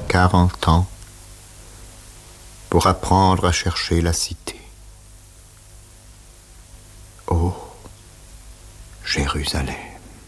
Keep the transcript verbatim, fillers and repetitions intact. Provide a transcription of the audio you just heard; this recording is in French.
quarante ans pour apprendre à chercher la cité. Ô Jérusalem.